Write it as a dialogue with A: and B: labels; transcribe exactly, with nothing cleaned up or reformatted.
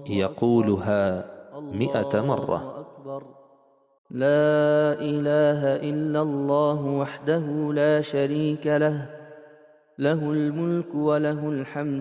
A: يقولها مئة مرة.
B: لا إله إلا الله وحده لا شريك له، له الملك وله الحمد